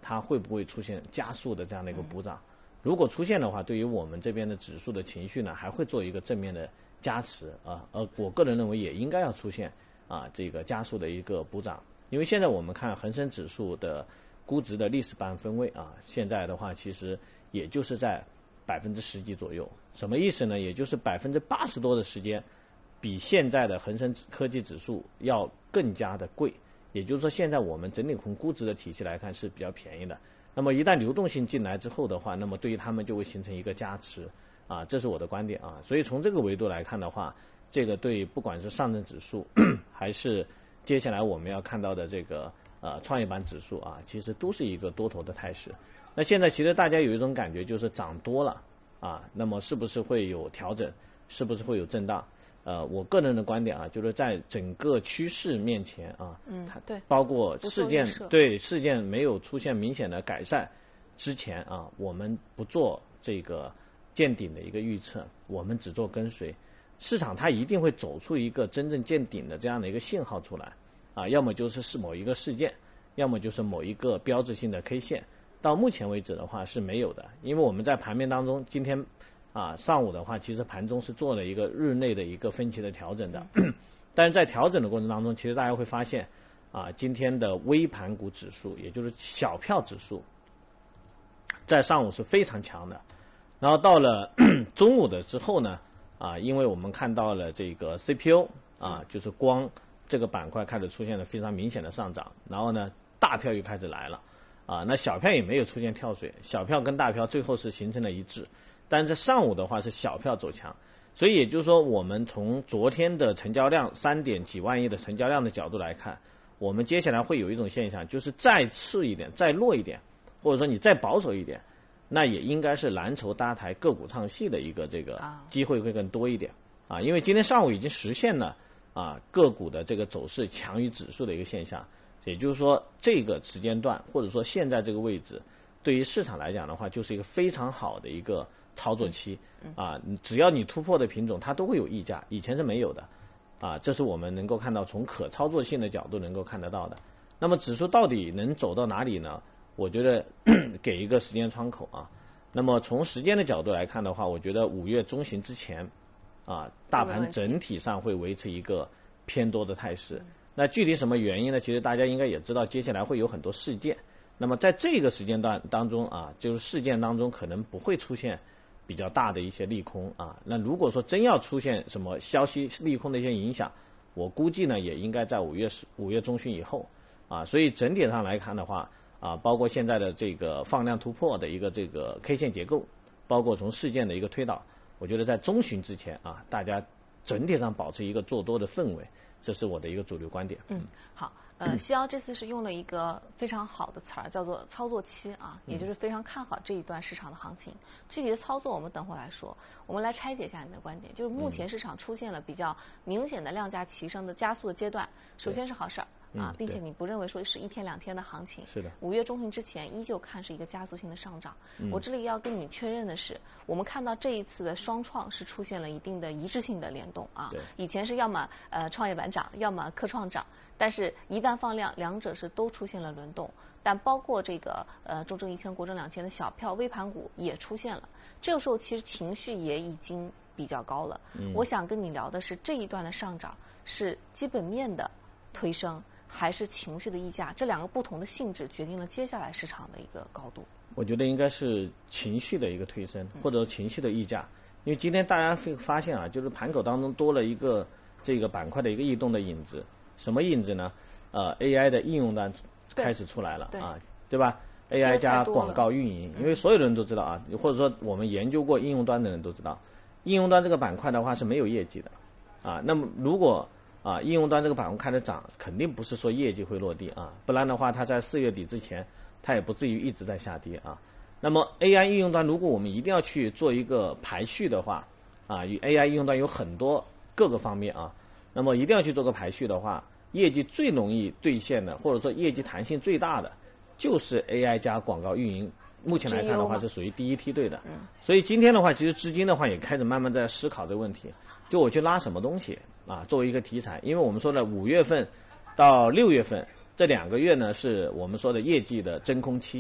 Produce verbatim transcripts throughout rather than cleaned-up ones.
它会不会出现加速的这样的一个补涨？嗯、如果出现的话，对于我们这边的指数的情绪呢，还会做一个正面的加持啊。呃，我个人认为也应该要出现啊这个加速的一个补涨，因为现在我们看恒生指数的估值的历史半分位啊，现在的话其实也就是在百分之十几左右。什么意思呢？也就是百分之八十多的时间，比现在的恒生科技指数要更加的贵。也就是说，现在我们整体从估值的体系来看是比较便宜的。那么一旦流动性进来之后的话，那么对于他们就会形成一个加持啊，这是我的观点啊。所以从这个维度来看的话，这个对不管是上证指数还是接下来我们要看到的这个呃创业板指数啊，其实都是一个多头的态势。那现在其实大家有一种感觉就是涨多了啊，那么是不是会有调整？是不是会有震荡？呃，我个人的观点啊，就是在整个趋势面前啊， 嗯，对， 包括事件对事件没有出现明显的改善之前啊，我们不做这个见顶的一个预测，我们只做跟随。市场它一定会走出一个真正见顶的这样的一个信号出来啊，要么就是是某一个事件，要么就是某一个标志性的 K 线。到目前为止的话是没有的，因为我们在盘面当中今天。啊，上午的话，其实盘中是做了一个日内的一个分歧的调整的，但是在调整的过程当中，其实大家会发现，啊，今天的微盘股指数，也就是小票指数，在上午是非常强的，然后到了中午的之后呢，啊，因为我们看到了这个 C P U 啊，就是光这个板块开始出现了非常明显的上涨，然后呢，大票又开始来了，啊，那小票也没有出现跳水，小票跟大票最后是形成了一致。但是上午的话是小票走强，所以也就是说，我们从昨天的成交量三点几万亿的成交量的角度来看，我们接下来会有一种现象，就是再次一点、再弱一点，或者说你再保守一点，那也应该是蓝筹搭台、个股唱戏的一个这个机会会更多一点啊。因为今天上午已经实现了啊个股的这个走势强于指数的一个现象，也就是说，这个时间段或者说现在这个位置，对于市场来讲的话，就是一个非常好的一个操作期啊，只要你突破的品种，它都会有溢价，以前是没有的，啊，这是我们能够看到从可操作性的角度能够看得到的。那么指数到底能走到哪里呢？我觉得给一个时间窗口啊。那么从时间的角度来看的话，我觉得五月中旬之前，啊，大盘整体上会维持一个偏多的态势。那具体什么原因呢？其实大家应该也知道，接下来会有很多事件。那么在这个时间段当中啊，就是事件当中可能不会出现比较大的一些利空啊，那如果说真要出现什么消息利空的一些影响，我估计呢也应该在五月五月中旬以后啊，所以整体上来看的话啊，包括现在的这个放量突破的一个这个 K 线结构，包括从事件的一个推导，我觉得在中旬之前啊，大家整体上保持一个做多的氛围，这是我的一个主流观点。 嗯，好。呃，西瑶这次是用了一个非常好的词儿，叫做操作期啊，也就是非常看好这一段市场的行情。具体的操作我们等会儿来说，我们来拆解一下你的观点。就是目前市场出现了比较明显的量价齐升的加速的阶段，首先是好事儿啊，并且你不认为说是一天两天的行情， 是的， 五月中旬之前依旧看是一个加速性的上涨。我这里要跟你确认的是，我们看到这一次的双创是出现了一定的一致性的联动啊，以前是要么呃创业板涨，要么科创涨。但是，一旦放量，两者是都出现了轮动。但包括这个呃中证一千、国证两千的小票微盘股也出现了。这个时候，其实情绪也已经比较高了。嗯、我想跟你聊的是这一段的上涨是基本面的推升，还是情绪的溢价？这两个不同的性质决定了接下来市场的一个高度。 我觉得应该是情绪的一个推升，或者情绪的溢价。因为今天大家会发现啊，就是盘口当中多了一个这个板块的一个异动的影子。什么影子呢？呃 ，A I 的应用端开始出来了啊，对吧 ？A I 加广告运营，因为所有人都知道啊，或者说我们研究过应用端的人都知道，应用端这个板块的话是没有业绩的啊。那么如果啊应用端这个板块开始涨，肯定不是说业绩会落地啊，不然的话它在四月底之前，它也不至于一直在下跌啊。那么 A I 应用端，如果我们一定要去做一个排序的话，啊，与 A I 应用端有很多各个方面啊。那么一定要去做个排序的话，业绩最容易兑现的，或者说业绩弹性最大的，就是 A I 加广告运营。目前来看的话，是属于第一梯队的。所以今天的话，其实资金的话也开始慢慢在思考这个问题，就我去拉什么东西啊，作为一个题材。因为我们说的五月份到六月份这两个月呢，是我们说的业绩的真空期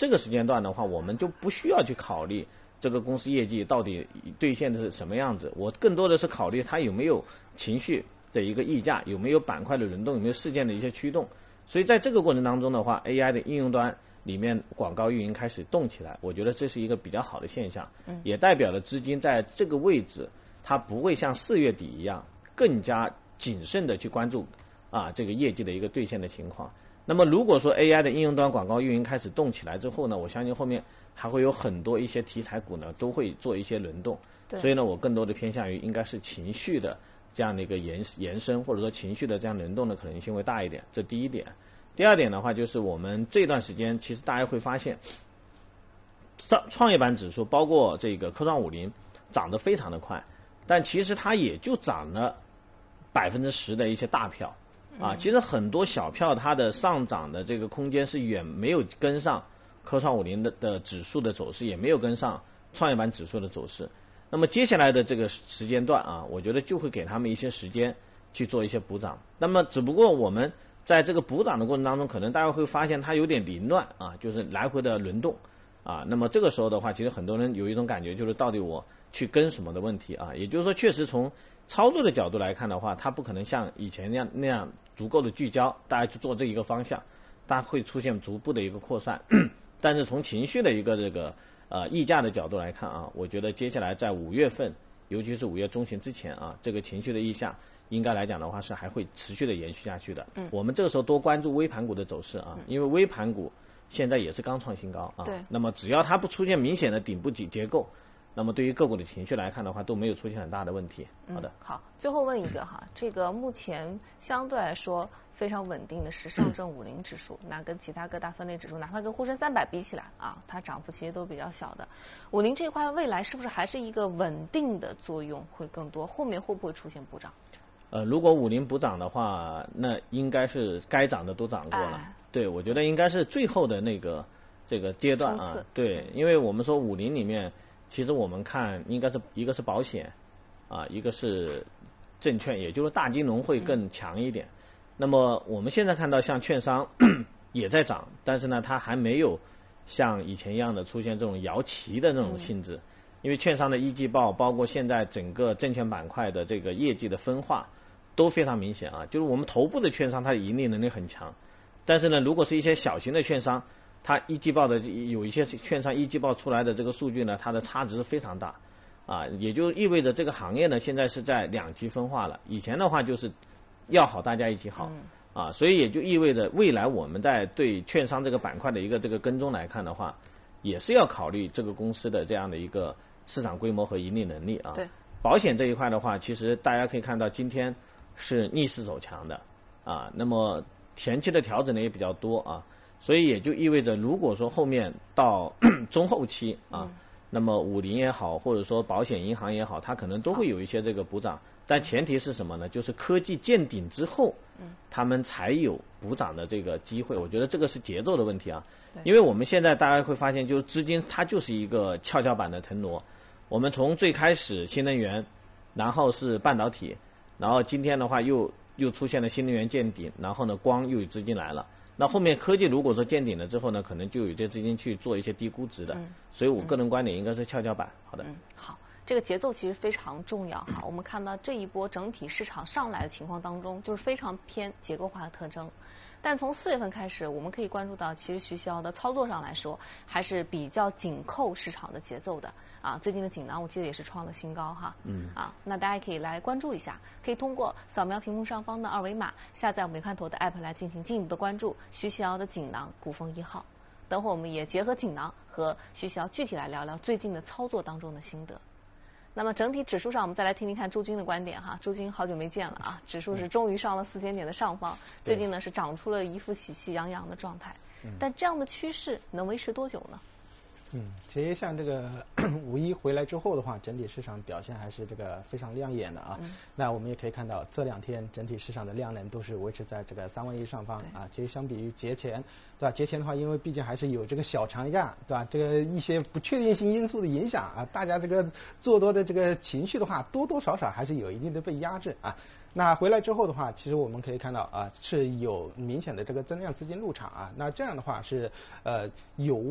这个时间段的话，我们就不需要去考虑这个公司业绩到底兑现的是什么样子，我更多的是考虑它有没有情绪的一个溢价，有没有板块的轮动，有没有事件的一些驱动。所以在这个过程当中的话 ，A I 的应用端里面广告运营开始动起来，我觉得这是一个比较好的现象，也代表了资金在这个位置，它不会像四月底一样更加谨慎的去关注啊这个业绩的一个兑现的情况。那么如果说 A I 的应用端广告运营开始动起来之后呢，我相信后面还会有很多一些题材股呢都会做一些轮动。所以呢，我更多的偏向于应该是情绪的这样的一个延延伸，或者说情绪的这样轮动的可能性会大一点，这第一点。第二点的话，就是我们这段时间其实大家会发现，创创业板指数包括这个科创五零涨得非常的快，但其实它也就涨了百分之十的一些大票啊，其实很多小票它的上涨的这个空间是远没有跟上科创五零的的指数的走势，也没有跟上创业板指数的走势。那么接下来的这个时间段啊，我觉得就会给他们一些时间去做一些补涨。那么只不过我们在这个补涨的过程当中，可能大家会发现它有点凌乱啊，就是来回的轮动啊。那么这个时候的话，其实很多人有一种感觉，就是到底我去跟什么的问题啊。也就是说，确实从操作的角度来看的话，它不可能像以前那样那样足够的聚焦，大家去做这一个方向，大家会出现逐步的一个扩散。但是从情绪的一个这个呃溢价的角度来看啊，我觉得接下来在五月份，尤其是五月中旬之前啊，这个情绪的溢价应该来讲的话是还会持续的延续下去的。嗯，我们这个时候多关注微盘股的走势啊，因为微盘股现在也是刚创新高啊。对。那么只要它不出现明显的顶部结结构，那么对于个股的情绪来看的话，都没有出现很大的问题。好的。 嗯、好，最后问一个哈，这个目前相对来说非常稳定的是上证五零指数，那跟其他各大分类指数，哪怕跟沪深三百比起来啊，它涨幅其实都比较小的。五零这一块未来是不是还是一个稳定的作用会更多？后面会不会出现补涨？ 呃，如果五零补涨的话，那应该是该涨的都涨过了。哎、对，我觉得应该是最后的那个这个阶段啊。对，因为我们说五零里面，其实我们看应该是一个是保险，啊，一个是证券，也就是大金融会更强一点。嗯、那么我们现在看到像券商也在涨，但是呢，它还没有像以前一样的出现这种摇旗的那种性质。嗯、因为券商的一季报，包括现在整个证券板块的这个业绩的分化都非常明显啊，就是我们头部的券商它的盈利能力很强，但是呢，如果是一些小型的券商，它一季报的有一些券商一季报出来的这个数据呢，它的差值是非常大，啊，也就意味着这个行业呢现在是在两极分化了。以前的话就是要好大家一起好，啊，所以也就意味着未来我们在对券商这个板块的一个这个跟踪来看的话，也是要考虑这个公司的这样的一个市场规模和盈利能力啊。对，保险这一块的话，其实大家可以看到今天是逆势走强的啊，那么前期的调整呢也比较多啊，所以也就意味着如果说后面到中后期啊，嗯、那么五零也好，或者说保险银行也好，它可能都会有一些这个补涨，但前提是什么呢？就是科技见顶之后，嗯、他们才有补涨的这个机会。我觉得这个是节奏的问题啊，因为我们现在大家会发现，就是资金它就是一个跷跷板的腾挪。我们从最开始新能源，然后是半导体，然后今天的话又又出现了新能源见顶，然后呢光又有资金来了。那后面科技如果说见顶了之后呢，可能就有些资金去做一些低估值的。嗯、所以我个人观点应该是跷跷板。好的。 嗯，好。这个节奏其实非常重要哈。我们看到这一波整体市场上来的情况当中，就是非常偏结构化的特征。但从四月份开始，我们可以关注到，其实徐鑫的操作上来说，还是比较紧扣市场的节奏的啊。最近的锦囊，我记得也是创了新高哈。嗯。啊，那大家可以来关注一下，可以通过扫描屏幕上方的二维码，下载我们看头的 app 来进行进一步的关注徐鑫的锦囊股风一号。等会儿我们也结合锦囊和徐鑫具体来聊聊最近的操作当中的心得。那么整体指数上，我们再来听听看朱军的观点哈。朱军好久没见了啊，指数是终于上了四千点的上方，最近呢是长出了一副喜气洋洋的状态。但这样的趋势能维持多久呢？ 嗯，其实像这个五一回来之后的话，整体市场表现还是这个非常亮眼的啊。嗯、那我们也可以看到，这两天整体市场的量能都是维持在这个三万亿上方啊。其实相比于节前，对吧？节前的话，因为毕竟还是有这个小长假，对吧？这个一些不确定性因素的影响啊，大家这个做多的这个情绪的话，多多少少还是有一定的被压制啊。那回来之后的话，其实我们可以看到啊，是有明显的这个增量资金入场啊。那这样的话是呃有。